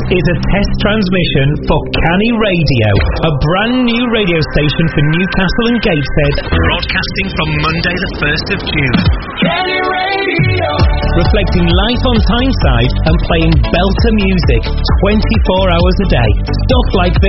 is a test transmission for Canny Radio, a brand new radio station for Newcastle and Gateshead, broadcasting from Monday the 1st of June. Canny Radio! Reflecting life on Tyneside and playing belter music 24 hours a day. Stuff like this.